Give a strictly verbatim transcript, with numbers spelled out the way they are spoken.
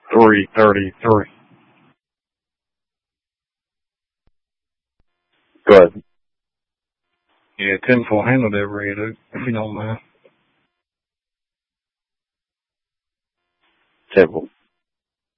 three thirty-three. Go ahead. Yeah, ten four handle that red, if you don't mind. Temple.